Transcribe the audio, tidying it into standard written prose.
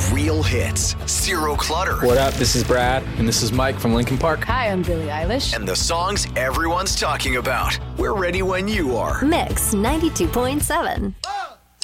Real hits, zero clutter. What up? This is Brad. And this is Mike from Linkin Park. Hi, I'm Billie Eilish. And the songs everyone's talking about. We're ready when you are. Mix 92.7.